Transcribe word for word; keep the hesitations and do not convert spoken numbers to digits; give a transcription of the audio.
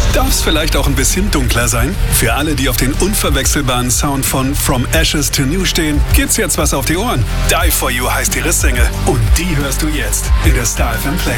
Darf's vielleicht auch ein bisschen dunkler sein? Für alle, die auf den unverwechselbaren Sound von From Ashes to New stehen, gibt's jetzt was auf die Ohren. Die For You heißt ihre Single und die hörst du jetzt in der Star F M Playlist.